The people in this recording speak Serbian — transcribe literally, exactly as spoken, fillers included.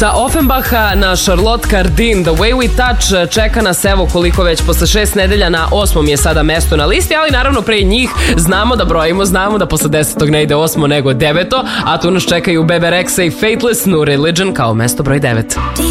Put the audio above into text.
Sa Offenbacha na Charlotte Cardin, The Way We Touch čeka nas evo koliko već posle šest nedelja, na osmom je sada mesto na listi, ali naravno pre njih znamo da brojimo, znamo da posle desetog ne ide osmo nego deveto, a tu nas čekaju Bebe Rexha i Fateless, New Religion kao mesto broj devet.